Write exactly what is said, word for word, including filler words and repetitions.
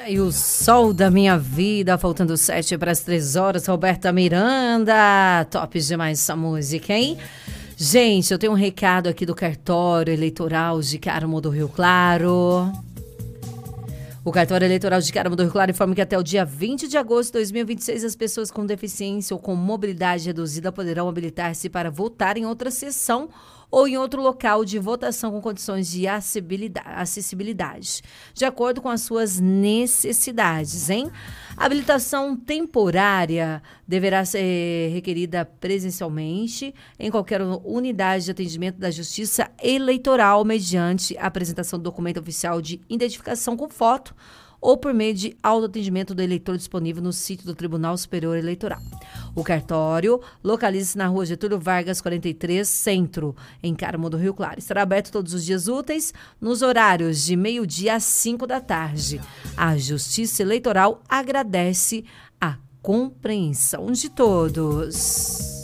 E o sol da minha vida, faltando sete para as três horas, Roberta Miranda. Top demais essa música, hein? Gente, eu tenho um recado aqui do cartório eleitoral de Carmo do Rio Claro. O cartório eleitoral de Carmo do Rio Claro informa que até o dia vinte de agosto de dois mil e vinte e seis, as pessoas com deficiência ou com mobilidade reduzida poderão habilitar-se para votar em outra sessão ou em outro local de votação com condições de acessibilidade, de acordo com as suas necessidades, hein? A habilitação temporária deverá ser requerida presencialmente em qualquer unidade de atendimento da Justiça Eleitoral, mediante a apresentação do documento oficial de identificação com foto ou por meio de autoatendimento do eleitor disponível no sítio do Tribunal Superior Eleitoral. O cartório localiza-se na rua Getúlio Vargas, quarenta e três, Centro, em Carmo do Rio Claro. Estará aberto todos os dias úteis, nos horários de meio-dia às cinco da tarde. A Justiça Eleitoral agradece a compreensão de todos.